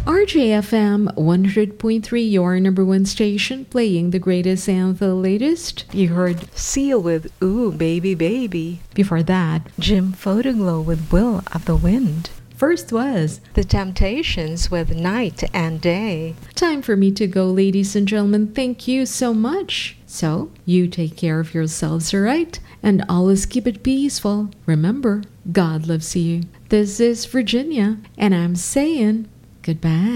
RJFM 100.3, your number one station, playing the greatest and the latest. You heard Seal with Ooh Baby Baby. before that. Jim Photoglow with Will of the Wind. First was The Temptations with Night and Day. time for me to go, ladies and gentlemen. Thank you so much. So, you take care of yourselves, alright? And always keep it peaceful. Remember, God loves you. This is Virginia, and I'm saying goodbye.